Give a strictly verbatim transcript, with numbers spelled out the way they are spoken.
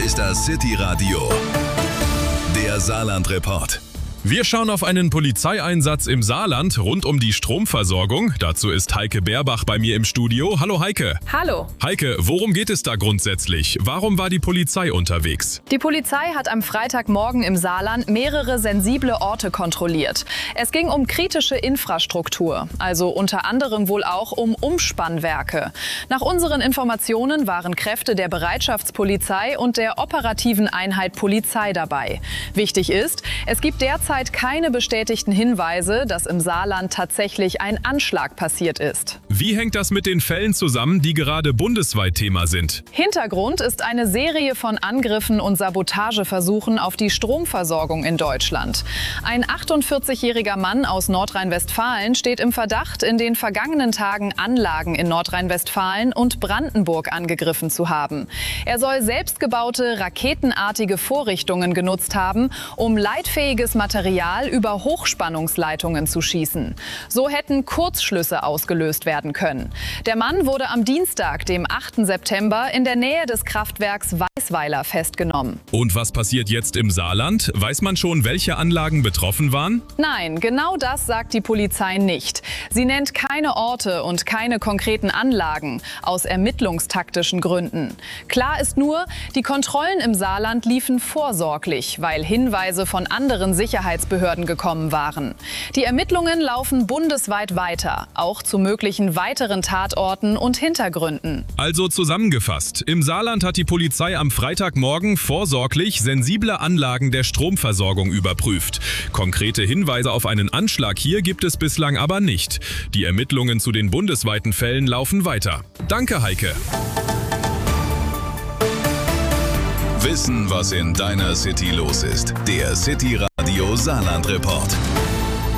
ist das City Radio, der Saarland-Report. Wir schauen auf einen Polizeieinsatz im Saarland rund um die Stromversorgung. Dazu ist Heike Beerbach bei mir im Studio. Hallo Heike. Hallo. Heike, worum geht es da grundsätzlich? Warum war die Polizei unterwegs? Die Polizei hat am Freitagmorgen im Saarland mehrere sensible Orte kontrolliert. Es ging um kritische Infrastruktur, also unter anderem wohl auch um Umspannwerke. Nach unseren Informationen waren Kräfte der Bereitschaftspolizei und der operativen Einheit Polizei dabei. Wichtig ist, es gibt derzeit keine bestätigten Hinweise, dass im Saarland tatsächlich ein Anschlag passiert ist. Wie hängt das mit den Fällen zusammen, die gerade bundesweit Thema sind? Hintergrund ist eine Serie von Angriffen und Sabotageversuchen auf die Stromversorgung in Deutschland. Ein achtundvierzigjähriger Mann aus Nordrhein-Westfalen steht im Verdacht, in den vergangenen Tagen Anlagen in Nordrhein-Westfalen und Brandenburg angegriffen zu haben. Er soll selbstgebaute, raketenartige Vorrichtungen genutzt haben, um leitfähiges Material über Hochspannungsleitungen zu schießen. So hätten Kurzschlüsse ausgelöst werden können. Der Mann wurde am Dienstag, dem achten September, in der Nähe des Kraftwerks Weißweiler festgenommen. Und was passiert jetzt im Saarland? Weiß man schon, welche Anlagen betroffen waren? Nein, genau das sagt die Polizei nicht. Sie nennt keine Orte und keine konkreten Anlagen, aus ermittlungstaktischen Gründen. Klar ist nur, die Kontrollen im Saarland liefen vorsorglich, weil Hinweise von anderen Sicherheitsbehörden gekommen waren. Die Ermittlungen laufen bundesweit weiter, auch zu möglichen weiteren Tatorten und Hintergründen. Also zusammengefasst, im Saarland hat die Polizei am Freitagmorgen vorsorglich sensible Anlagen der Stromversorgung überprüft. Konkrete Hinweise auf einen Anschlag hier gibt es bislang aber nicht. Die Ermittlungen zu den bundesweiten Fällen laufen weiter. Danke, Heike. Wissen, was in deiner City los ist. Der City Radio Saarland Report.